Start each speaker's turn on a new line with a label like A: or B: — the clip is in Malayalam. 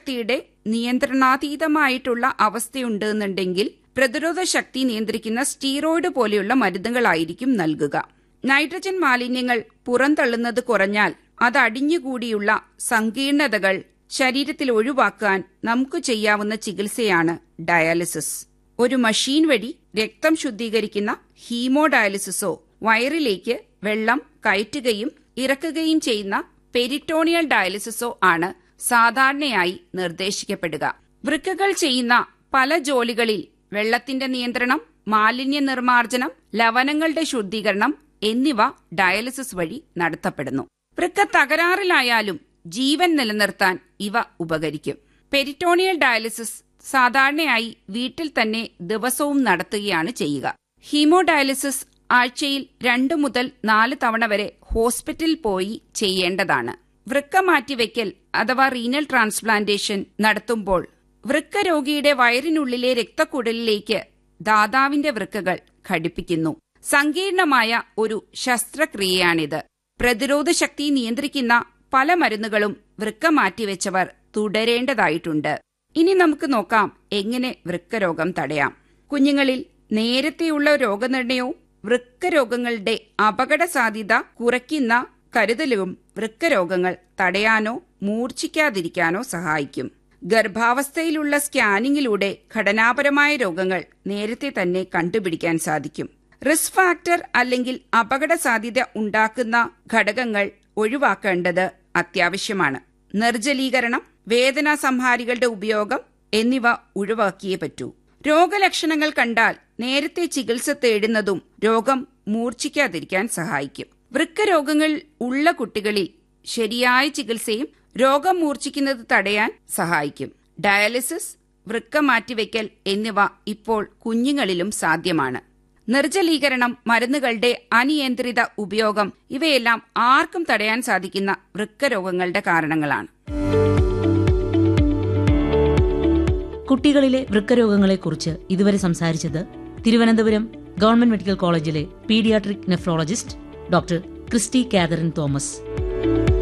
A: ശക്തിയുടെ നിയന്ത്രണാതീതമായിട്ടുള്ള അവസ്ഥയുണ്ടെന്നുണ്ടെങ്കിൽ പ്രതിരോധ ശക്തി നിയന്ത്രിക്കുന്ന സ്റ്റീറോയിഡ് പോലെയുള്ള മരുന്നുകളായിരിക്കും നൽകുക. നൈട്രജൻ മാലിന്യങ്ങൾ പുറന്തള്ളുന്നത് കുറഞ്ഞാൽ അത് അടിഞ്ഞുകൂടിയുള്ള സങ്കീർണതകൾ ശരീരത്തിൽ ഒഴിവാക്കാൻ നമുക്ക് ചെയ്യാവുന്ന ചികിത്സയാണ് ഡയാലിസിസ്. ഒരു മെഷീൻ വഴി രക്തം ശുദ്ധീകരിക്കുന്ന ഹീമോഡയാലിസിസോ വയറിലേക്ക് വെള്ളം കയറ്റുകയും ഇറക്കുകയും ചെയ്യുന്ന പെരിറ്റോണിയൽ ഡയാലിസിസോ ആണ് സാധാരണയായി നിർദ്ദേശിക്കപ്പെടുക. വൃക്കകൾ ചെയ്യുന്ന പല ജോലികളിൽ വെള്ളത്തിന്റെ നിയന്ത്രണം, മാലിന്യ നിർമ്മാർജ്ജനം, ലവണങ്ങളുടെ ശുദ്ധീകരണം എന്നിവ ഡയാലിസിസ് വഴി നടത്തപ്പെടുന്നു. വൃക്ക തകരാറിലായാലും ജീവൻ നിലനിർത്താൻ ഇവ ഉപകരിക്കും. പെരിറ്റോണിയൽ ഡയാലിസിസ് സാധാരണയായി വീട്ടിൽ തന്നെ ദിവസവും നടത്തുകയാണ് ചെയ്യുക. ഹീമോഡയാലിസിസ് ആഴ്ചയിൽ 2 മുതൽ 4 തവണ വരെ ഹോസ്പിറ്റലിൽ പോയി ചെയ്യേണ്ടതാണ്. വൃക്ക മാറ്റിവെക്കൽ അഥവാ റീനൽ ട്രാൻസ്പ്ലാന്റേഷൻ നടത്തുമ്പോൾ വൃക്ക രോഗിയുടെ വയറിനുള്ളിലെ രക്തക്കുഴലിലേക്ക് ദാതാവിന്റെ വൃക്കകൾ ഘടിപ്പിക്കുന്നു. സങ്കീർണമായ ഒരു ശസ്ത്രക്രിയയാണിത്. പ്രതിരോധ ശക്തി നിയന്ത്രിക്കുന്ന പല മരുന്നുകളും വൃക്ക മാറ്റിവെച്ചവർ തുടരേണ്ടതായിട്ടുണ്ട്. ഇനി നമുക്ക് നോക്കാം എങ്ങനെ വൃക്കരോഗം തടയാം. കുഞ്ഞുങ്ങളിൽ നേരത്തെയുള്ള രോഗനിർണയവും വൃക്കരോഗങ്ങളുടെ അപകട സാധ്യത കുറയ്ക്കുന്ന കരുതലും വൃക്കരോഗങ്ങൾ തടയാനോ മൂർച്ഛിക്കാതിരിക്കാനോ സഹായിക്കും. ഗർഭാവസ്ഥയിലുള്ള സ്കാനിങ്ങിലൂടെ ഘടനാപരമായ രോഗങ്ങൾ നേരത്തെ തന്നെ കണ്ടുപിടിക്കാൻ സാധിക്കും. റിസ്ക് ഫാക്ടർ അല്ലെങ്കിൽ അപകട സാധ്യത ഉണ്ടാക്കുന്ന ഘടകങ്ങൾ ഒഴിവാക്കേണ്ടത് അത്യാവശ്യമാണ്. നിർജ്ജലീകരണം, വേദനാ സംഹാരികളുടെ ഉപയോഗം എന്നിവ ഒഴിവാക്കിയേ പറ്റൂ. രോഗലക്ഷണങ്ങൾ കണ്ടാൽ നേരത്തെ ചികിത്സ തേടുന്നതും രോഗം മൂർച്ഛിക്കാതിരിക്കാൻ സഹായിക്കും. വൃക്കരോഗങ്ങൾ ഉള്ള കുട്ടികളിൽ ശരിയായ ചികിത്സയും രോഗം മൂർച്ഛിക്കുന്നത് തടയാൻ സഹായിക്കും. ഡയാലിസിസ്, വൃക്ക മാറ്റിവെക്കൽ എന്നിവ ഇപ്പോൾ കുഞ്ഞുങ്ങളിലും സാധ്യമാണ്. നിർജ്ജലീകരണം, മരുന്നുകളുടെ അനിയന്ത്രിത ഉപയോഗം ഇവയെല്ലാം ആർക്കും തടയാൻ സാധിക്കുന്ന വൃക്കരോഗങ്ങളുടെ കാരണങ്ങളാണ്.
B: കുട്ടികളിലെ വൃക്കരോഗങ്ങളെക്കുറിച്ച് ഇതുവരെ സംസാരിച്ചത് തിരുവനന്തപുരം ഗവൺമെന്റ് മെഡിക്കൽ കോളേജിലെ paediatric nephrologist doctor Christy Catherine Thomas.